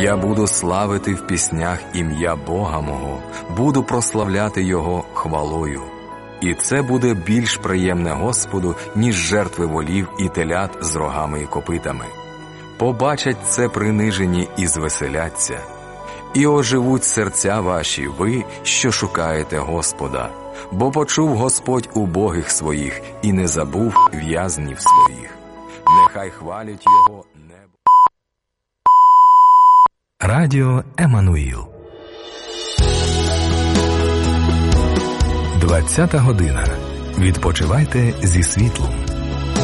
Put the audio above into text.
Я буду славити в піснях ім'я Бога мого, буду прославляти Його хвалою. І це буде більш приємне Господу, ніж жертви волів і телят з рогами і копитами. Побачать це принижені і звеселяться. І оживуть серця ваші, ви, що шукаєте Господа, бо почув Господь убогих своїх і не забув в'язнів своїх. Нехай хвалять Його небо. Радіо Еммануїл. 20-та година. Відпочивайте зі світлом.